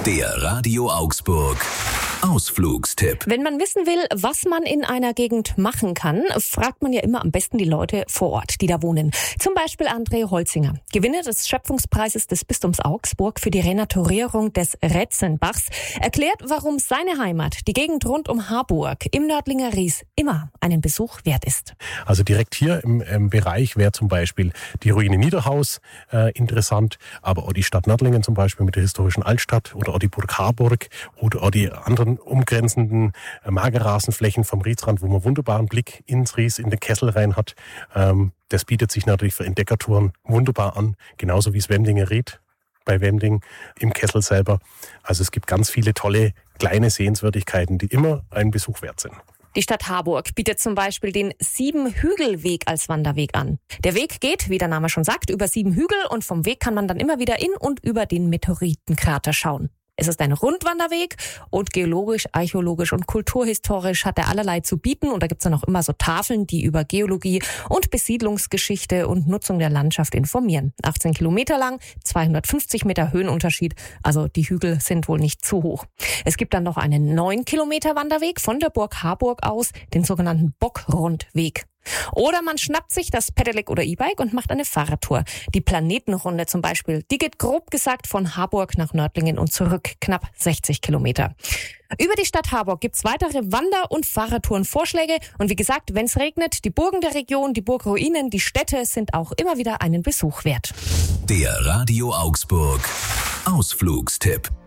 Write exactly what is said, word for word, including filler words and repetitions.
Der Radio Augsburg Ausflugstipp. Wenn man wissen will, was man in einer Gegend machen kann, fragt man ja immer am besten die Leute vor Ort, die da wohnen. Zum Beispiel André Holzinger, Gewinner des Schöpfungspreises des Bistums Augsburg für die Renaturierung des Retzenbachs, erklärt, warum seine Heimat, die Gegend rund um Harburg im Nördlinger Ries, immer einen Besuch wert ist. Also direkt hier im, im Bereich wäre zum Beispiel die Ruine Niederhaus äh, interessant, aber auch die Stadt Nördlingen zum Beispiel mit der historischen Altstadt oder auch die Burg Harburg oder auch die anderen umgrenzenden äh, Magerrasenflächen vom Riesrand, wo man wunderbaren Blick ins Ries, in den Kessel rein hat. Ähm, das bietet sich natürlich für Entdeckertouren wunderbar an, genauso wie es Wemdinger Ried bei Wemding im Kessel selber. Also es gibt ganz viele tolle kleine Sehenswürdigkeiten, die immer einen Besuch wert sind. Die Stadt Harburg bietet zum Beispiel den Sieben-Hügel-Weg als Wanderweg an. Der Weg geht, wie der Name schon sagt, über sieben Hügel und vom Weg kann man dann immer wieder in und über den Meteoritenkrater schauen. Es ist ein Rundwanderweg und geologisch, archäologisch und kulturhistorisch hat er allerlei zu bieten. Und da gibt's dann auch immer so Tafeln, die über Geologie und Besiedlungsgeschichte und Nutzung der Landschaft informieren. achtzehn Kilometer lang, zweihundertfünfzig Meter Höhenunterschied. Also die Hügel sind wohl nicht zu hoch. Es gibt dann noch einen neun Kilometer Wanderweg von der Burg Harburg aus, den sogenannten Bockrundweg. Oder man schnappt sich das Pedelec oder E-Bike und macht eine Fahrradtour. Die Planetenrunde zum Beispiel, die geht grob gesagt von Harburg nach Nördlingen und zurück, knapp sechzig Kilometer. Über die Stadt Harburg gibt's weitere Wander- und Fahrradtourenvorschläge. Und wie gesagt, wenn es regnet, die Burgen der Region, die Burgruinen, die Städte sind auch immer wieder einen Besuch wert. Der Radio Augsburg Ausflugstipp.